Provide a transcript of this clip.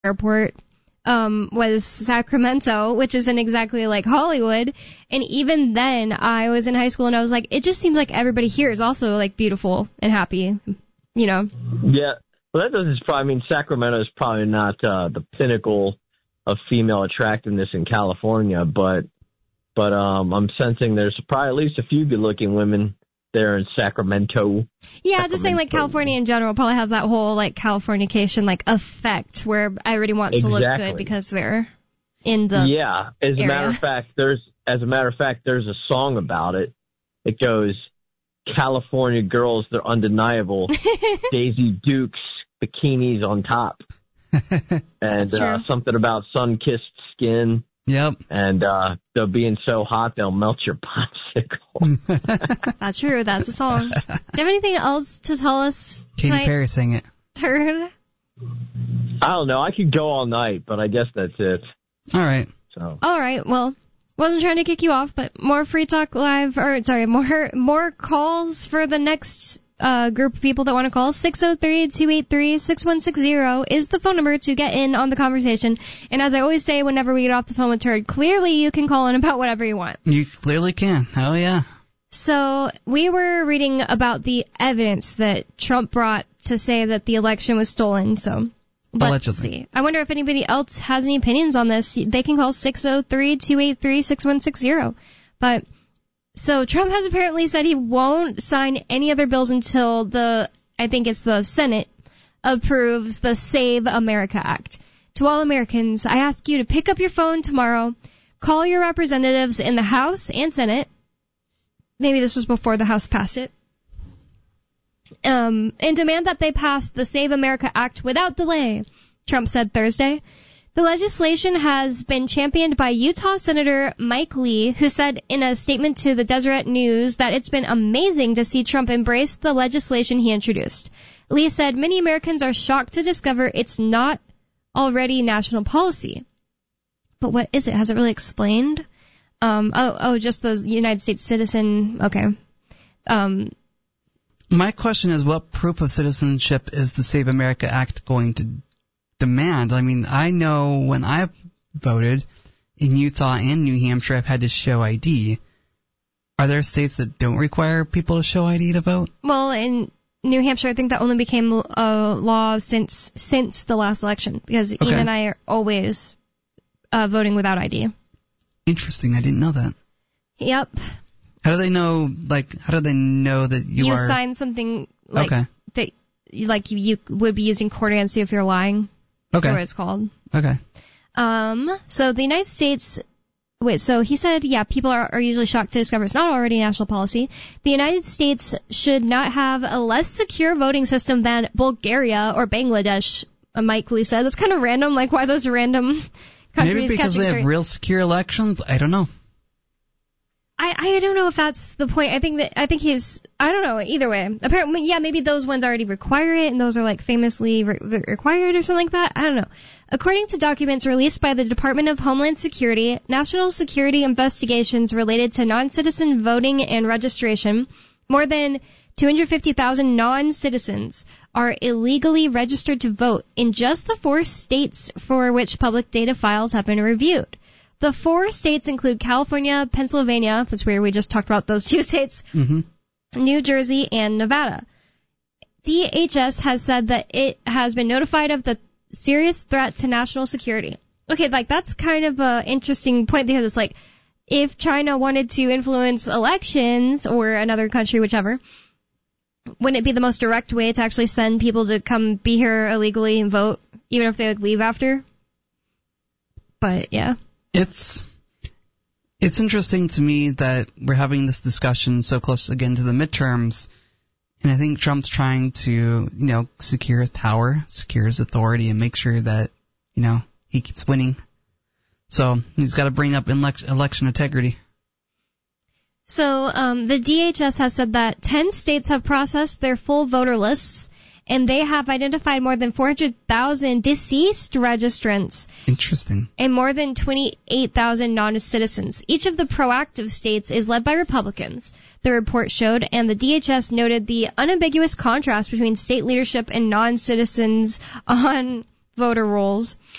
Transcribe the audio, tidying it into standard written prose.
airport was Sacramento, which isn't exactly like Hollywood. And even then, I was in high school and I was like, it just seems like everybody here is also like beautiful and happy, you know? Yeah. Well, that doesn't probably mean Sacramento is probably not the pinnacle of female attractiveness in California, but I'm sensing there's probably at least a few good-looking women there in Sacramento. Yeah, just saying, like, California in general probably has that whole, like, Californication, like, effect where everybody wants to look good because they're in the Yeah, as a matter of fact, there's a song about it. It goes, California girls, they're undeniable. Daisy Dukes, bikinis on top. And something about sun-kissed skin. Yep. And they're being so hot they'll melt your popsicle. That's true. That's a song. Do you have anything else to tell us? Katy Perry sang it. Turd? I don't know. I could go all night, but I guess that's it. All right. So. All right. Well, wasn't trying to kick you off, but more Free Talk Live, more calls for the next group of people that want to call. 603-283-6160 is the phone number to get in on the conversation. And as I always say whenever we get off the phone with Turd, clearly you can call in about whatever you want. You clearly can. Oh, yeah. So we were reading about the evidence that Trump brought to say that the election was stolen. So let's see. I wonder if anybody else has any opinions on this. They can call 603-283-6160. But so Trump has apparently said he won't sign any other bills until the Senate approves the Save America Act. To all Americans, I ask you to pick up your phone tomorrow, call your representatives in the House and Senate. Maybe this was before the House passed it. And demand that they pass the Save America Act without delay, Trump said Thursday. The legislation has been championed by Utah Senator Mike Lee, who said in a statement to the Deseret News that it's been amazing to see Trump embrace the legislation he introduced. Lee said many Americans are shocked to discover it's not already national policy. But what is it? Has it really explained? Just the United States citizen. Okay. My question is, what proof of citizenship is the Save America Act going to demand? I mean, I know when I've voted in Utah and New Hampshire, I've had to show ID. Are there states that don't require people to show ID to vote? Well, in New Hampshire, I think that only became a law since the last election, because Ian and I are always voting without ID. Interesting. I didn't know that. Yep. How do they know? How do they know that you are? You sign something that you would be using court against you if you're lying. Okay. That's what it's called. Okay. So the United States. So he said, people are usually shocked to discover it's not already national policy. The United States should not have a less secure voting system than Bulgaria or Bangladesh, Mike Lee said. That's kind of random. Like, why those random countries? Maybe because they have real secure elections? I don't know. I don't know if that's the point. I don't know, either way. Apparently, maybe those ones already require it, and those are, famously required or something like that. I don't know. According to documents released by the Department of Homeland Security, national security investigations related to non-citizen voting and registration, more than 250,000 non-citizens are illegally registered to vote in just the 4 states for which public data files have been reviewed. The 4 states include California, Pennsylvania, that's where we just talked about those 2 states, New Jersey, and Nevada. DHS has said that it has been notified of the serious threat to national security. Okay, that's kind of an interesting point, because it's if China wanted to influence elections, or another country, whichever, wouldn't it be the most direct way to actually send people to come be here illegally and vote, even if they leave after? But, yeah. It's interesting to me that we're having this discussion so close again to the midterms, and I think Trump's trying to, secure his power, secure his authority, and make sure that, he keeps winning. So he's got to bring up election integrity. So the DHS has said that 10 states have processed their full voter lists, and they have identified more than 400,000 deceased registrants. Interesting. And more than 28,000 non-citizens. Each of the proactive states is led by Republicans, the report showed, and the DHS noted the unambiguous contrast between state leadership and non-citizens on voter rolls.